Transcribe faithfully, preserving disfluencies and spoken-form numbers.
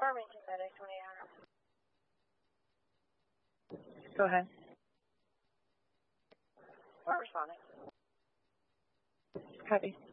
Farmington, FedEx twenty hours. Go ahead. We're responding. Copy.